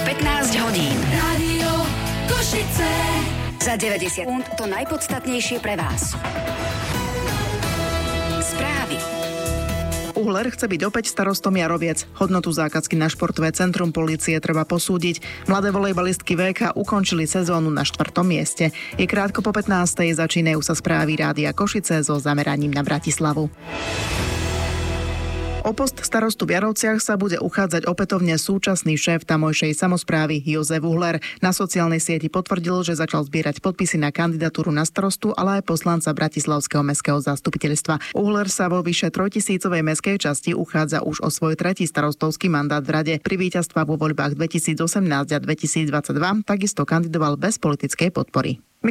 15 hodín. Rádio Košice. Za 90 sekúnd to najpodstatnejšie pre vás. Správy. Uhler chce byť opäť starostom Jaroviec. Hodnotu zákazky na športové centrum polície treba posúdiť. Mladé volejbalistky VK ukončili sezónu na 4. mieste. Je krátko po 15. Začínajú sa správy Rádia Košice so zameraním na Bratislavu. O post starostu v Jarovciach sa bude uchádzať opätovne súčasný šéf tamojšej samosprávy Jozef Uhler. Na sociálnej sieti potvrdil, že začal zbierať podpisy na kandidatúru na starostu, ale aj poslanca Bratislavského mestského zastupiteľstva. Uhler sa vo vyše 3000-ovej mestskej časti uchádza už o svoj tretí starostovský mandát v rade. Pri víťazstva vo voľbách 2018 a 2022 takisto kandidoval bez politickej podpory.